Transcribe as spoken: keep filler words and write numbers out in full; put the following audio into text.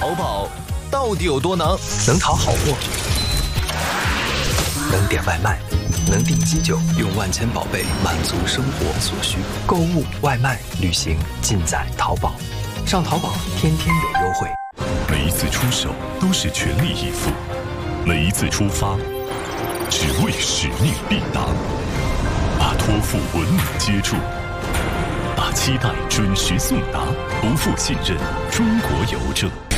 淘宝到底有多能？ 能淘好货，能点外卖，能订机酒，用万千宝贝满足生活所需。购物、外卖、旅行，尽在淘宝。上淘宝，天天有优惠。 每一次出手都是全力以赴，每一次出发，只为使命必达。把托付稳稳接住，把期待准时送达，不负信任。中国邮政。